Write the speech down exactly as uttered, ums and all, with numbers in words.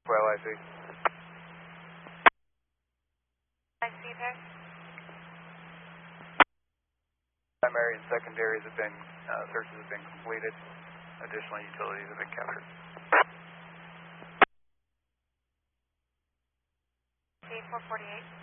Quail I C. I C there. Primary and secondaries have been, uh, searches have been completed. Additional utilities have been captured. C four forty-eight.